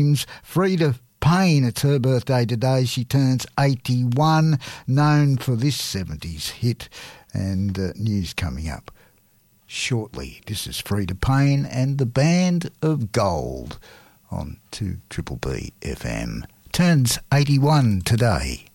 tunes. Freda Payne, it's her birthday today. She turns 81, known for this 70s hit, and news coming up shortly. This is Freda Payne and the Band of Gold on 2BBB FM. Turns 81 today.